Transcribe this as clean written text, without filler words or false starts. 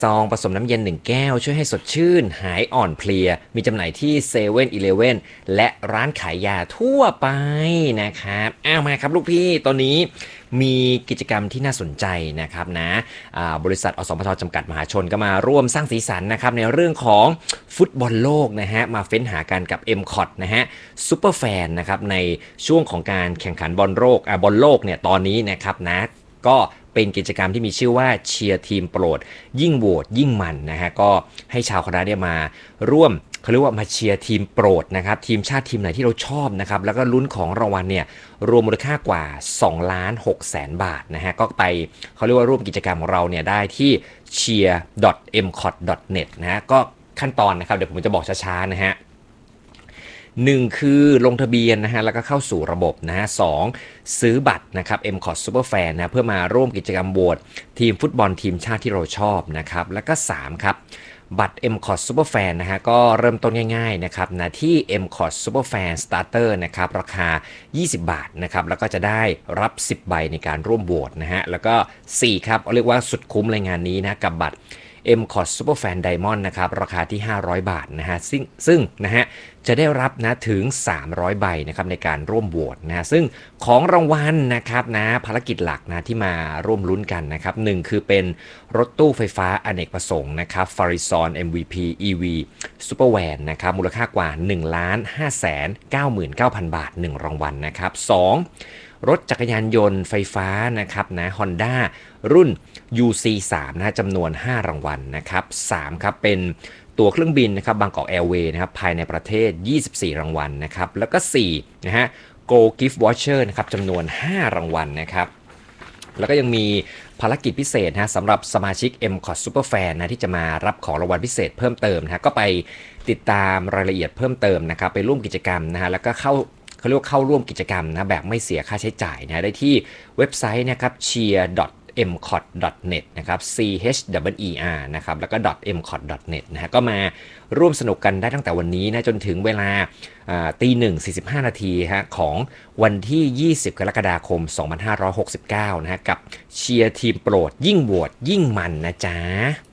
ซองผสมน้ำเย็น1แก้วช่วยให้สดชื่นหายอ่อนเพลียมีจำหน่ายที่เซเว่นอีเลฟเว่นและร้านขายยาทั่วไปนะครับมาครับลูกพี่ตอนนี้มีกิจกรรมที่น่าสนใจนะครับนะบริษัทอสมทจำกัดมหาชนก็มาร่วมสร้างสีสันนะครับในเรื่องของฟุตบอลโลกนะฮะมาเฟ้นหากันกับ MCOT นะฮะซูเปอร์แฟนนะครับในช่วงของการแข่งขันบอลโลกเนี่ยตอนนี้นะครับนะก็เป็นกิจกรรมที่มีชื่อว่าเชียร์ทีมโปรดยิ่งโหวตยิ่งมันนะฮะก็ให้ชาวคณะเนี่ยมาร่วมเขาเรียกว่ามาเชียร์ทีมโปรดนะครับทีมชาติทีมไหนที่เราชอบนะครับแล้วก็ลุ้นของรางวัลเนี่ยรวมมูลค่ากว่า2,600,000 บาทนะฮะก็ไปเขาเรียกว่าร่วมกิจกรรมของเราเนี่ยได้ที่ cheer.mcot.net นะฮะก็ขั้นตอนนะครับเดี๋ยวผมจะบอกช้าๆนะฮะ1คือลงทะเบียนนะฮะแล้วก็เข้าสู่ระบบนะฮะ2ซื้อบัตรนะครับ MCOT Superfan นะเพื่อมาร่วมกิจกรรมโหวตทีมฟุตบอลทีมชาติที่เราชอบนะครับแล้วก็3ครับบัตร MCOT Superfan นะฮะก็เริ่มต้นง่ายๆนะครับนะที่ MCOT Superfan Starter นะครับราคา20 บาทนะครับแล้วก็จะได้รับ10ใบในการร่วมโหวตนะฮะแล้วก็4ครับเรียกว่าสุดคุ้มเลยงานนี้นะกับบัตรMCOT Superfan Diamond นะครับราคาที่500 บาทนะฮะซึ่งนะฮะจะได้รับนะถึง300ใบนะครับในการร่วมโหวตนะซึ่งของรางวัลนะครับนะภารกิจหลักนะที่มาร่วมลุ้นกันนะครับ1คือเป็นรถตู้ไฟฟ้าอเนกประสงค์นะครับ Farizon MVP EV Supervan นะครับมูลค่ากว่า 1,599,000 บาท1รางวัลนะครับ2รถจักรยานยนต์ไฟฟ้านะครับนะ Honda รุ่น UC3 นะจำนวน5รางวัลนะครับ3ครับเป็นตั๋วเครื่องบินนะครับบางกอกแอร์เวย์นะครับภายในประเทศ24รางวัลนะครับแล้วก็4นะฮะ Go Gift Voucher นะครับจำนวน5รางวัลนะครับแล้วก็ยังมีภารกิจพิเศษนะสำหรับสมาชิก MCOT Superfan นะที่จะมารับของรางวัลพิเศษเพิ่มเติมนะก็ไปติดตามรายละเอียดเพิ่มเติมนะครับไปร่วมกิจกรรมนะฮะแล้วก็เขาเรียกว่าเข้าร่วมกิจกรรมนะแบบไม่เสียค่าใช้จ่ายนะได้ที่เว็บไซต์นะครับ cheer.mcot.net นะครับ cheer นะครับแล้วก็ .mcot.net นะฮะก็มาร่วมสนุกกันได้ตั้งแต่วันนี้นะจนถึงเวลา1:45 น.ฮะของวันที่20กรกฎาคม2569นะฮะกับเชียร์ทีมโปรดยิ่งโหวตยิ่งมันนะจ๊ะ